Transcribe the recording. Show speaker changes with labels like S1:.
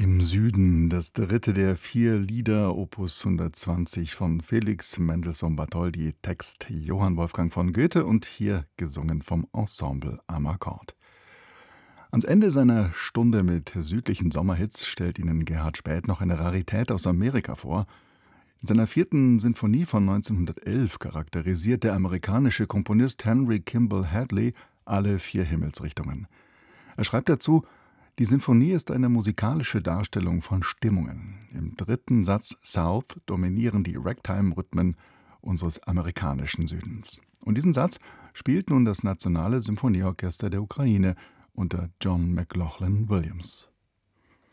S1: Im Süden, das dritte der vier Lieder, Opus 120 von Felix Mendelssohn Bartholdy, Text Johann Wolfgang von Goethe und hier gesungen vom Ensemble Amakord. Ans Ende seiner Stunde mit südlichen Sommerhits stellt Ihnen Gerhard Späth noch eine Rarität aus Amerika vor. In seiner vierten Sinfonie von 1911 charakterisiert der amerikanische Komponist Henry Kimball Hadley alle vier Himmelsrichtungen. Er schreibt dazu: Die Sinfonie ist eine musikalische Darstellung von Stimmungen. Im dritten Satz South dominieren die Ragtime-Rhythmen unseres amerikanischen Südens. Und diesen Satz spielt nun das Nationale Symphonieorchester der Ukraine unter John McLaughlin Williams.